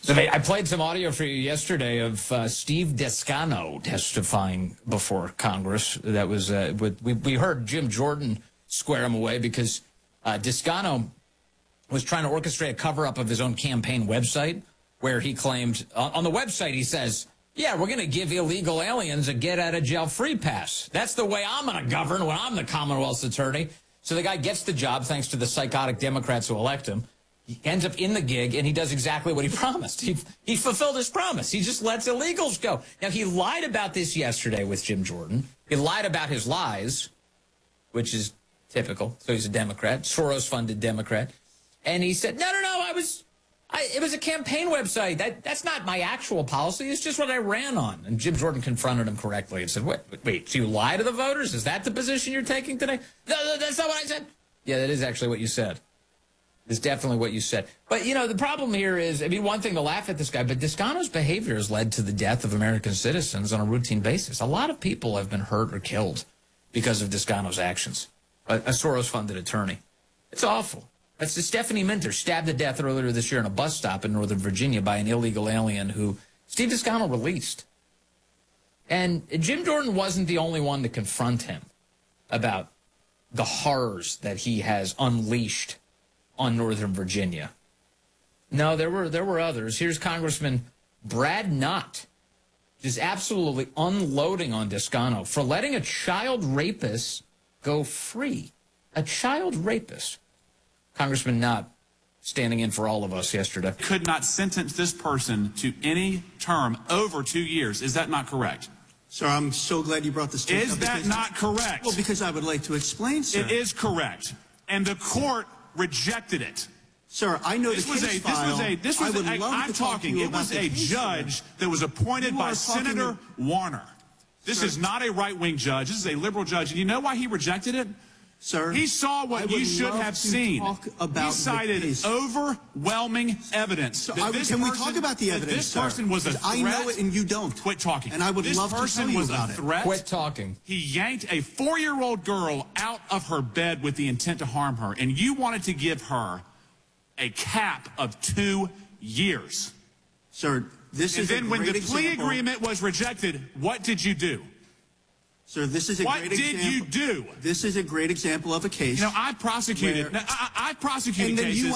So I played some audio for you yesterday of Steve Descano testifying before Congress. That was we heard Jim Jordan square him away because Descano was trying to orchestrate a cover-up of his own campaign website where he claimed on the website he says, yeah, we're going to give illegal aliens a get-out-of-jail-free pass. That's the way I'm going to govern when I'm the Commonwealth's attorney. So the guy gets the job thanks to the psychotic Democrats who elect him. He ends up in the gig, and he does exactly what he promised. He fulfilled his promise. He just lets illegals go. Now, he lied about this yesterday with Jim Jordan. He lied about his lies, which is typical. So he's a Democrat, Soros-funded Democrat. And he said, no, it was a campaign website. That's not my actual policy. It's just what I ran on. And Jim Jordan confronted him correctly and said, wait, so you lie to the voters? Is that the position you're taking today? No, that's not what I said. Yeah, that is actually what you said. It's definitely what you said. But, you know, the problem here is, I mean, one thing to laugh at this guy, but Descano's behavior has led to the death of American citizens on a routine basis. A lot of people have been hurt or killed because of Descano's actions. A Soros-funded attorney. It's awful. That's Stephanie Minter, stabbed to death earlier this year in a bus stop in Northern Virginia by an illegal alien who Steve Descano released. And Jim Jordan wasn't the only one to confront him about the horrors that he has unleashed on Northern Virginia. No, there were others. Here's Congressman Brad Knott, just absolutely unloading on Descano for letting a child rapist go free. A child rapist. Congressman Knott standing in for all of us yesterday. Could not sentence this person to any term over 2 years. Is that not correct? Sir, I'm so glad you brought this to Is that not correct? Well, because I would like to explain, sir. It is correct. And the court rejected it. Sir, I know This was a judge that was appointed by Senator Warner. This is not a right-wing judge. This is a liberal judge. And you know why he rejected it? Sir, he saw what you should have seen. He cited overwhelming evidence. So can we talk about the evidence, this person was a threat. I know it and you don't. Quit talking. And I would love to tell you about it. Quit talking. He yanked a 4-year-old girl out of her bed with the intent to harm her, and you wanted to give her a cap of 2 years. Sir, this is a great example. And then when the plea agreement was rejected, what did you do? Sir, this is a great example. What did you do? This is a great example of a case. You know, I've prosecuted cases.